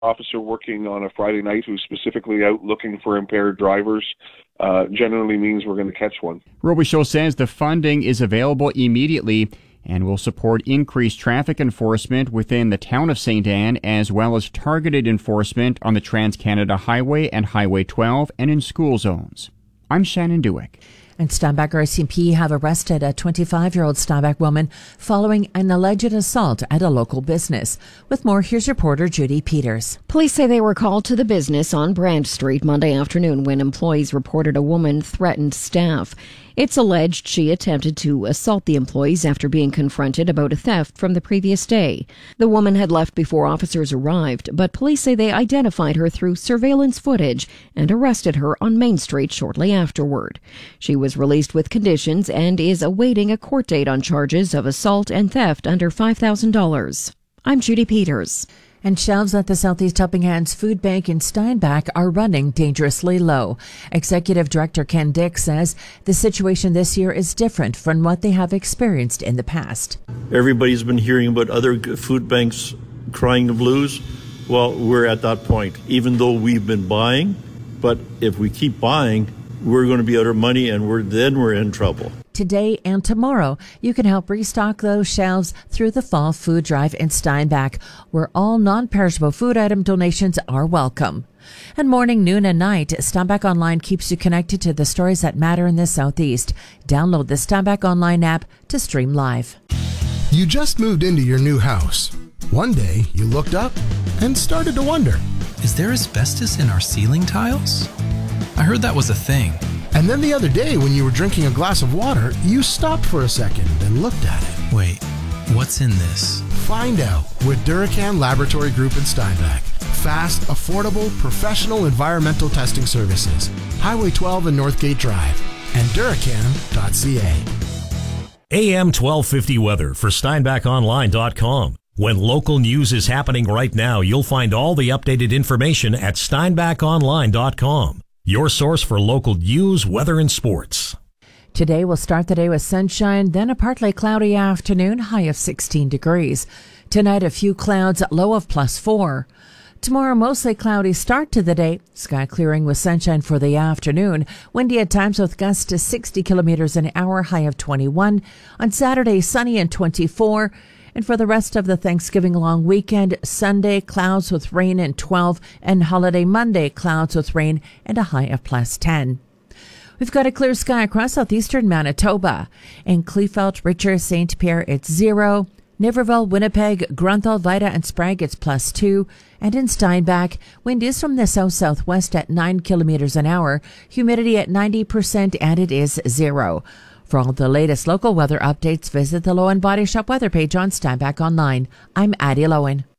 officer working on a Friday night who's specifically out looking for impaired drivers generally means we're going to catch one. Robichaud says the funding is available immediately and will support increased traffic enforcement within the town of St. Anne, as well as targeted enforcement on the Trans-Canada Highway and Highway 12 and in school zones. I'm Shannon Dewick. And Steinbach RCMP have arrested a 25-year-old Steinbach woman following an alleged assault at a local business. With more, here's reporter Judy Peters. Police say they were called to the business on Brand Street Monday afternoon when employees reported a woman threatened staff. It's alleged she attempted to assault the employees after being confronted about a theft from the previous day. The woman had left before officers arrived, but police say they identified her through surveillance footage and arrested her on Main Street shortly afterward. She was released with conditions and is awaiting a court date on charges of assault and theft under $5,000. I'm Judy Peters. And shelves at the Southeast Helping Hands Food Bank in Steinbach are running dangerously low. Executive Director Ken Dick says the situation this year is different from what they have experienced in the past. Everybody's been hearing about other food banks crying the blues. Well, we're at that point, even though we've been buying. But if we keep buying, we're going to be out of money and we're in trouble. Today and tomorrow, you can help restock those shelves through the Fall Food Drive in Steinbach, where all non-perishable food item donations are welcome. And morning, noon, and night, Steinbach Online keeps you connected to the stories that matter in the Southeast. Download the Steinbach Online app to stream live. You just moved into your new house. One day, you looked up and started to wonder, is there asbestos in our ceiling tiles? I heard that was a thing. And then the other day, when you were drinking a glass of water, you stopped for a second and looked at it. Wait, what's in this? Find out with Duracan Laboratory Group in Steinbach. Fast, affordable, professional environmental testing services. Highway 12 and Northgate Drive. And Duracan.ca. AM 1250 weather for SteinbachOnline.com. When local news is happening right now, you'll find all the updated information at SteinbachOnline.com. Your source for local news, weather, and sports. Today we'll start the day with sunshine, then a partly cloudy afternoon, high of 16 degrees. Tonight a few clouds, low of +4. Tomorrow mostly cloudy start to the day, sky clearing with sunshine for the afternoon. Windy at times with gusts to 60 kilometers an hour, high of 21. On Saturday sunny and 24. And for the rest of the Thanksgiving long weekend, Sunday, clouds with rain and 12, and holiday Monday, clouds with rain and a high of +10. We've got a clear sky across southeastern Manitoba. In Kleefeld, Richard, St. Pierre, it's 0. Niverville, Winnipeg, Grunthal, Vida, and Sprague, it's +2. And in Steinbach, wind is from the south-southwest at 9 kilometers an hour, humidity at 90%, and it is 0. For all the latest local weather updates, visit the Lowen Body Shop weather page on Steinbach Online. I'm Addie Lowen.